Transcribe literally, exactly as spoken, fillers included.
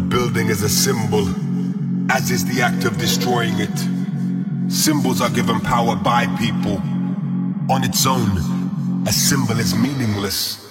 building is a symbol, as is the act of destroying it. Symbols are given power by people. On its own, a symbol is meaningless.